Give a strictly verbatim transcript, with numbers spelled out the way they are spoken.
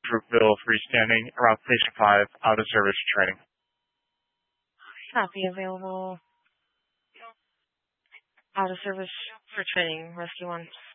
Brookville freestanding around Station five, out of service training. Copy, available. Out of service for training, Rescue one.